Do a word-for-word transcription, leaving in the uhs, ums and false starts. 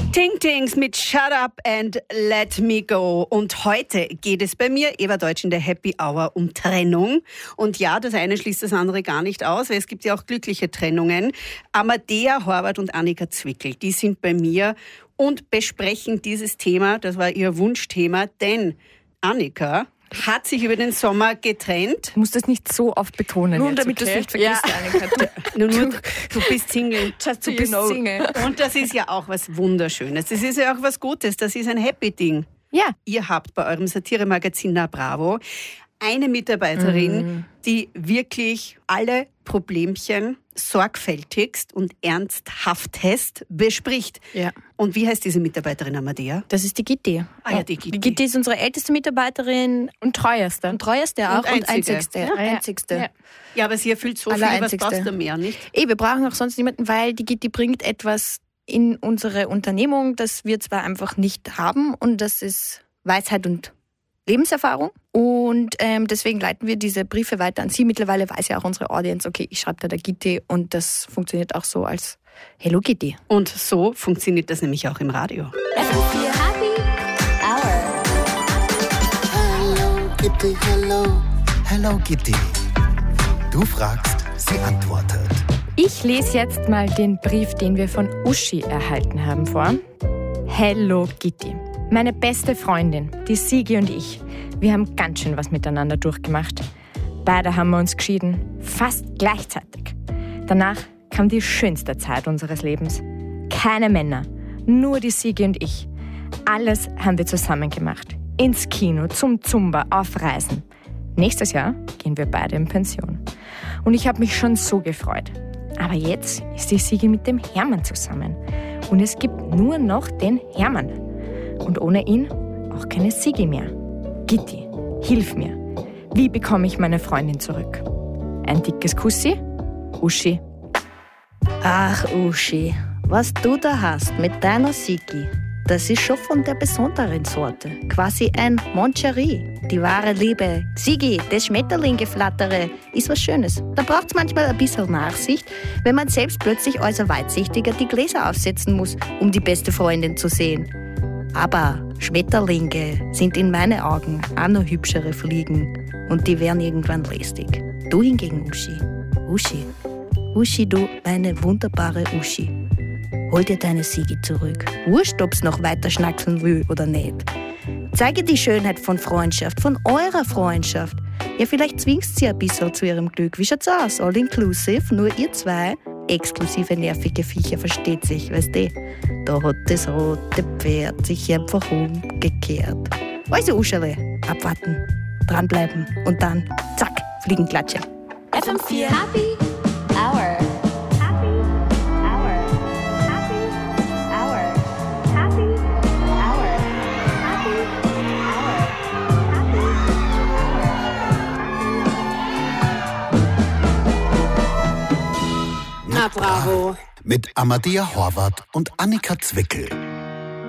Ting Tings mit Shut Up and Let Me Go. Und heute geht es bei mir, Eva Deutsch in der Happy Hour, um Trennung. Und ja, das eine schließt das andere gar nicht aus, weil es gibt ja auch glückliche Trennungen. Amadea Horvath und Annika Zwickel, die sind bei mir und besprechen dieses Thema. Das war ihr Wunschthema, denn Annika hat sich über den Sommer getrennt. Du musst das nicht so oft betonen. Nun, jetzt, damit okay? du es nicht vergisst, ja. Annika. Du, du, du bist Single. Just du so bist you know. Single. Und das ist ja auch was Wunderschönes. Das ist ja auch was Gutes. Das ist ein Happy-Ding. Ja. Ihr habt bei eurem Satiremagazin Na Bravo eine Mitarbeiterin, mm. die wirklich alle Problemchen sorgfältigst und ernsthaftest bespricht. Ja. Und wie heißt diese Mitarbeiterin, Amadea? Das ist die Gitti. Ah ja, die Gitti. Die Gitti ist unsere älteste Mitarbeiterin und treuerste. Und treuerste auch und, und einzigste. Ja, einzigste. Ja. ja, aber sie erfüllt so viel, was brauchst du mehr, nicht? Eh, wir brauchen auch sonst niemanden, weil die Gitti bringt etwas in unsere Unternehmung, das wir zwar einfach nicht haben, und das ist Weisheit und Lebenserfahrung. Und ähm, deswegen leiten wir diese Briefe weiter an Sie. Mittlerweile weiß ja auch unsere Audience, okay, ich schreibe da der Gitti, und das funktioniert auch so als Hello Gitti. Und so funktioniert das nämlich auch im Radio. F M vier Happy Hour. Hello Gitti, hello, hello Gitti. Du fragst, sie antwortet. Ich lese jetzt mal den Brief, den wir von Uschi erhalten haben, vor. Hello Gitti. Meine beste Freundin, die Sigi und ich, wir haben ganz schön was miteinander durchgemacht. Beide haben wir uns geschieden, fast gleichzeitig. Danach kam die schönste Zeit unseres Lebens. Keine Männer, nur die Sigi und ich. Alles haben wir zusammen gemacht. Ins Kino, zum Zumba, auf Reisen. Nächstes Jahr gehen wir beide in Pension. Und ich habe mich schon so gefreut. Aber jetzt ist die Sigi mit dem Hermann zusammen. Und es gibt nur noch den Hermann. Und ohne ihn auch keine Sigi mehr. Gitti, hilf mir. Wie bekomme ich meine Freundin zurück? Ein dickes Kussi? Uschi. Ach, Uschi, was du da hast mit deiner Sigi, das ist schon von der besonderen Sorte. Quasi ein Moncherie. Die wahre Liebe. Sigi, das Schmetterlingeflattere ist was Schönes. Da braucht es manchmal ein bisschen Nachsicht, wenn man selbst plötzlich als Weitsichtiger die Gläser aufsetzen muss, um die beste Freundin zu sehen. Aber Schmetterlinge sind in meinen Augen auch noch hübschere Fliegen, und die werden irgendwann lästig. Du hingegen, Uschi. Uschi. Uschi, du, meine wunderbare Uschi. Hol dir deine Sigi zurück. Wurscht, ob's noch weiter schnackseln will oder nicht. Zeige die Schönheit von Freundschaft, von eurer Freundschaft. Ja, vielleicht zwingst sie ein bisschen zu ihrem Glück. Wie schaut's aus? All inclusive, nur ihr zwei? Exklusive nervige Viecher, versteht sich, weißt du? Da hat das rote Pferd sich einfach umgekehrt. Also, Uscherle, abwarten, dranbleiben und dann, zack, Fliegenklatsche. F M vier Happy Hour. Happy Hour. Happy Hour. Happy Hour. Happy Hour. Happy Na Bravo. Mit Amadea Horvath und Annika Zwickel.